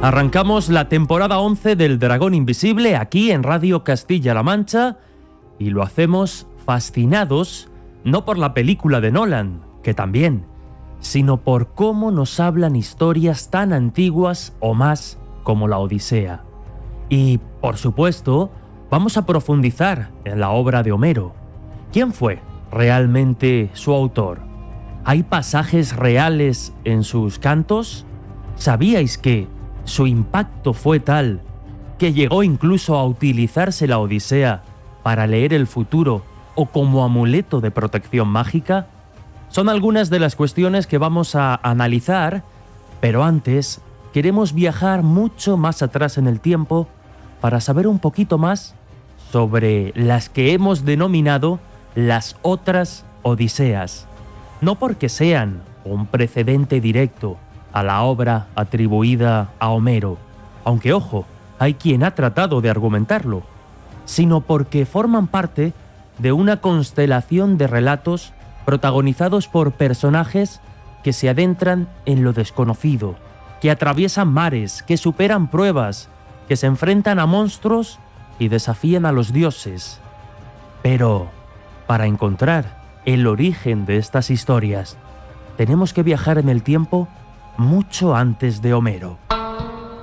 Arrancamos la temporada 11 del Dragón Invisible aquí en Radio Castilla-La Mancha y lo hacemos fascinados no por la película de Nolan, que también, sino por cómo nos hablan historias tan antiguas o más como la Odisea. Y, por supuesto, vamos a profundizar en la obra de Homero. ¿Quién fue realmente su autor? ¿Hay pasajes reales en sus cantos? ¿Sabíais que su impacto fue tal que llegó incluso a utilizarse la Odisea para leer el futuro o como amuleto de protección mágica? Son algunas de las cuestiones que vamos a analizar, pero antes queremos viajar mucho más atrás en el tiempo para saber un poquito más sobre las que hemos denominado las otras Odiseas. No porque sean un precedente directo a la obra atribuida a Homero, aunque ojo, hay quien ha tratado de argumentarlo, sino porque forman parte de una constelación de relatos protagonizados por personajes que se adentran en lo desconocido, que atraviesan mares, que superan pruebas, que se enfrentan a monstruos y desafían a los dioses. Pero, para encontrar el origen de estas historias, tenemos que viajar en el tiempo mucho antes de Homero.